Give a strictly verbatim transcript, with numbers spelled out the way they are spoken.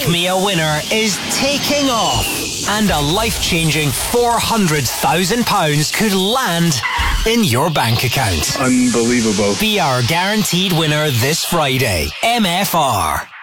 Make Me a Winner is taking off, and a life-changing four hundred thousand pounds could land in your bank account. Unbelievable. Be our guaranteed winner this Friday. M F R.